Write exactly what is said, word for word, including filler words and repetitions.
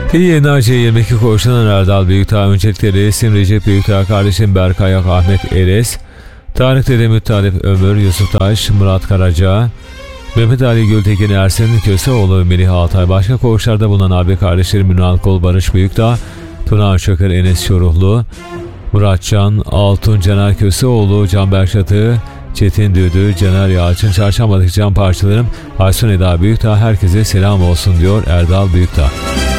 İyi Naci yirmi iki koğuşundan Erdal Büyükdağ, öncelikle reisim Recep Büyükdağ, kardeşim Berkay Ak, Ahmet Eres, Tarık Dede Müttalip Ömür, Yusuf Taş, Murat Karaca, Mehmet Ali Gültekin, Ersin Köseoğlu, Melih Altay. Başka koğuşlarda bulunan abi kardeşlerim Ünal Kol, Barış Büyükdağ, Tuna Çakır, Enes Çoruhlu, Muratcan Altun, Caner Köseoğlu, Canberk Çatı, Çetin Düdü, Caner Yalçın, Çarşamba'daki can parçalarım Aysun Eda Büyükdağ, herkese selam olsun diyor Erdal Büyükdağ.